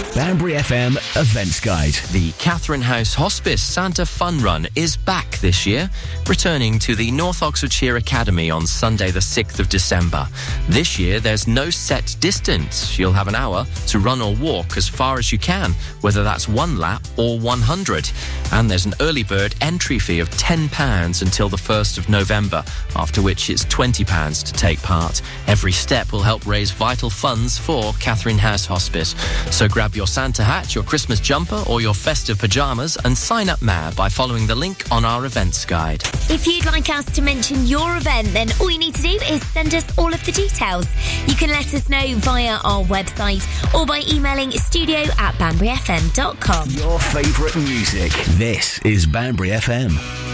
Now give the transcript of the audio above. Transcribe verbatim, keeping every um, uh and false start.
Banbury F M Events Guide. The Catherine House Hospice Santa Fun Run is back this year, returning to the North Oxfordshire Academy on Sunday the sixth of December. This year there's no set distance. You'll have an hour to run or walk as far as you can, whether that's one lap or one hundred. And there's an early bird entry fee of ten pounds until the first of November, after which it's twenty pounds to take part. Every step will help raise vital funds for Catherine House Hospice. So grab your Santa hat, your Christmas jumper or your festive pyjamas and sign up now by following the link on our events guide. If you'd like us to mention your event, then all you need to do is send us all of the details. You can let us know via our website or by emailing studio at banbury f m dot com. Your favourite music. This is Banbury F M.